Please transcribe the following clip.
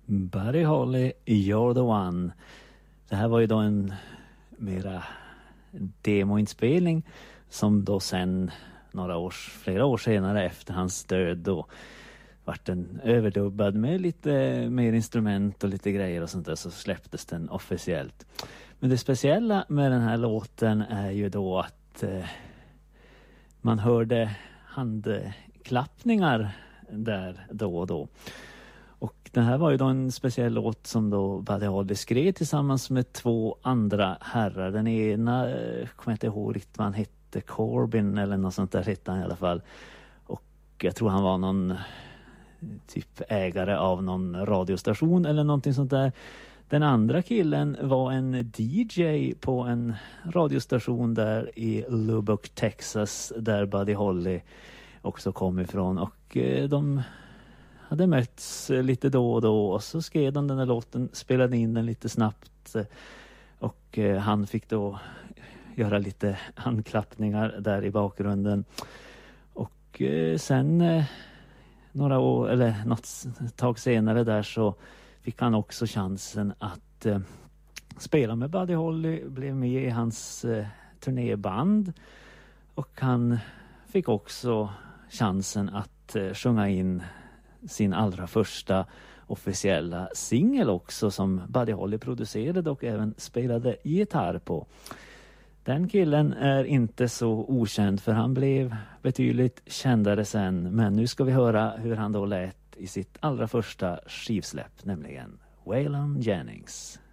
Buddy Holly, You're the One. Det här var ju då en mera demoinspelning som då sen flera år senare efter hans död då vart den överdubbad med lite mer instrument och lite grejer och sånt där, så släpptes den officiellt. Men det speciella med den här låten är ju då att man hörde handklappningar där då och då. Och den här var ju då en speciell låt som då Buddy Holly skrev tillsammans med två andra herrar. Den ena, kommer jag inte ihåg riktigt vad han hette, Corbin eller något sånt där hette han i alla fall. Och jag tror han var någon typ ägare av någon radiostation eller någonting sånt där. Den andra killen var en DJ på en radiostation där i Lubbock, Texas, där Buddy Holly också kom ifrån. Och de hade mötts lite då och då och så skrev de den här låten, spelade in den lite snabbt och han fick då göra lite handklappningar där i bakgrunden. Och sen några år eller något tag senare där så fick han också chansen att spela med Buddy Holly, blev med i hans turnéband och han fick också chansen att sjunga in sin allra första officiella singel också som Buddy Holly producerade och även spelade gitarr på. Den killen är inte så okänd för han blev betydligt kändare sen, men nu ska vi höra hur han då lät i sitt allra första skivsläpp, nämligen Waylon Jennings.